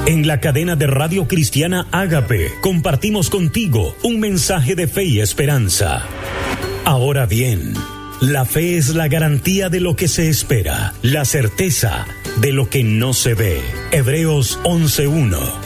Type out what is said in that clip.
En la cadena de Radio Cristiana Ágape compartimos contigo un mensaje de fe y esperanza. Ahora bien, la fe es la garantía de lo que se espera, la certeza de lo que no se ve. Hebreos 11:1.